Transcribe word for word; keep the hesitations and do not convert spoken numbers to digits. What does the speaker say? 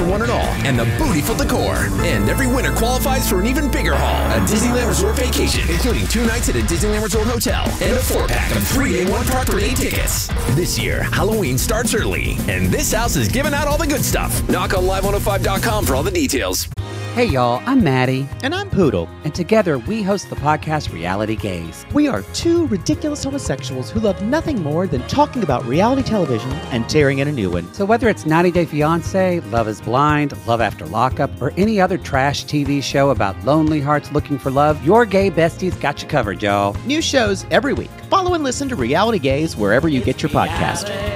for one and all, and the booty for the core. And every winner qualifies for an even bigger haul, a Disneyland Resort vacation, including two nights at a Disneyland Resort hotel and a four-pack of three-day, one-park per day tickets. This year, Halloween starts early, and this house is giving out all the good stuff. Knock on live one oh five dot com for all the details. Hey y'all, I'm Maddie. And I'm Poodle. And together we host the podcast Reality Gaze. We are two ridiculous homosexuals who love nothing more than talking about reality television and tearing in a new one. So whether it's ninety day fiance, Love is Blind, Love After Lockup, or any other trash T V show about lonely hearts looking for love, your gay besties got you covered, y'all. New shows every week. Follow and listen to Reality Gaze wherever you get your podcast.